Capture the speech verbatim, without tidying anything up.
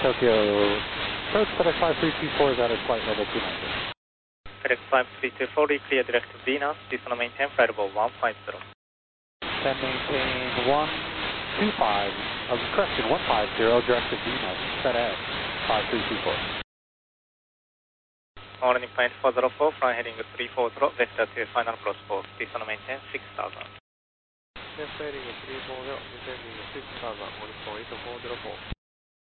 Tokyo, approach FedEx five three two four is at a flight level two ninety. FedEx five three two four, clear direct to Venus, please on maintain flight level one five zero. Then maintain one two five, uh, correction, one five zero, direct to Venus, FedEx five three two four. Morning point four zero four, fly heading three four zero, vector to final approach port, please on maintain six thousand. Left heading three four zero, descending six thousand, morning point eight four zero four.